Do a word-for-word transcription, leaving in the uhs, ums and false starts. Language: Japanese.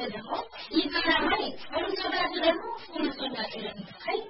れでも、いくら何、ポルノだけでも、この人には選び高い